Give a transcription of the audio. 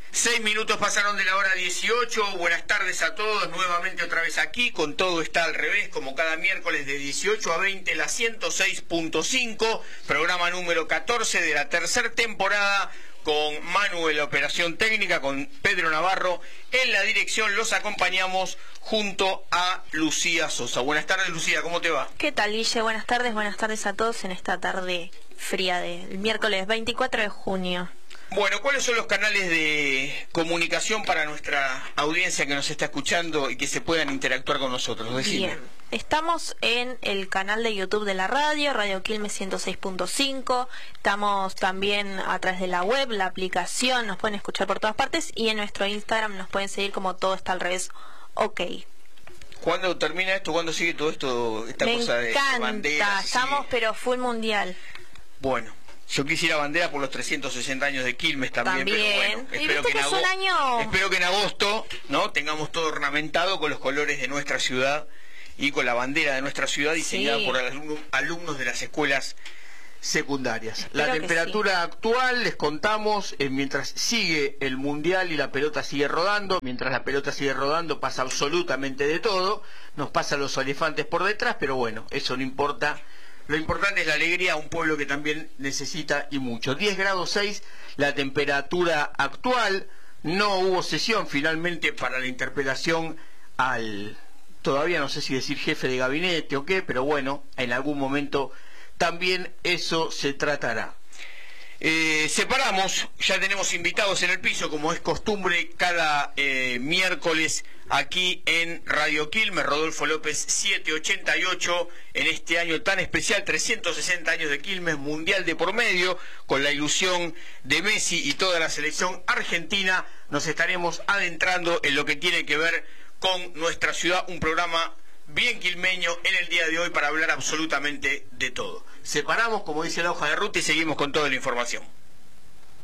6 minutos pasaron de la hora 18. Buenas tardes a todos, nuevamente otra vez aquí, con Todo Está al Revés, como cada miércoles de 18 a 20, la 106.5, programa número 14 de la tercera temporada, con Manu en la operación técnica, con Pedro Navarro en la dirección. Los acompañamos junto a Lucía Sosa. Buenas tardes, Lucía, ¿cómo te va? ¿Qué tal, Guille? Buenas tardes a todos en esta tarde fría del miércoles 24 de junio. Bueno, ¿cuáles son los canales de comunicación para nuestra audiencia que nos está escuchando y que se puedan interactuar con nosotros? Decime. Bien, estamos en el canal de YouTube de la radio, Radio Quilmes 106.5, estamos también a través de la web, la aplicación, nos pueden escuchar por todas partes, y en nuestro Instagram nos pueden seguir como Todo Está al Revés, ok. ¿Cuándo termina esto? ¿Cuándo sigue todo esto, esta cosa de banderas? Me encanta, estamos pero full mundial. Bueno. Yo quisiera bandera por los 360 años de Quilmes también. Pero bueno, espero que en agosto, ¿no?, tengamos todo ornamentado con los colores de nuestra ciudad y con la bandera de nuestra ciudad diseñada por alumnos de las escuelas secundarias. La temperatura actual, les contamos, mientras sigue el Mundial y la pelota sigue rodando, mientras la pelota sigue rodando pasa absolutamente de todo, nos pasan los elefantes por detrás, pero bueno, eso no importa. Lo importante es la alegría a un pueblo que también necesita y mucho. 10 grados 6 la temperatura actual. No hubo sesión finalmente para la interpelación al, todavía no sé si decir jefe de gabinete o qué, pero bueno, en algún momento también eso se tratará. Separamos, ya tenemos invitados en el piso, como es costumbre cada miércoles aquí en Radio Quilmes. Rodolfo López 788, en este año tan especial, 360 años de Quilmes, Mundial de por medio, con la ilusión de Messi y toda la selección argentina. Nos estaremos adentrando en lo que tiene que ver con nuestra ciudad, un programa bien quilmeño en el día de hoy para hablar absolutamente de todo. Separamos, como dice la hoja de ruta, y seguimos con toda la información.